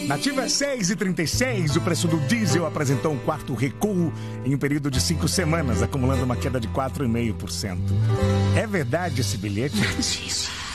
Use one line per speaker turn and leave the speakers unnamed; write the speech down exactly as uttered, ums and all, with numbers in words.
Nativa é seis e trinta e seis, o preço do diesel apresentou um quarto recuo em um período de cinco semanas, acumulando uma queda de quatro vírgula cinco por cento. É verdade esse bilhete?
Notícia.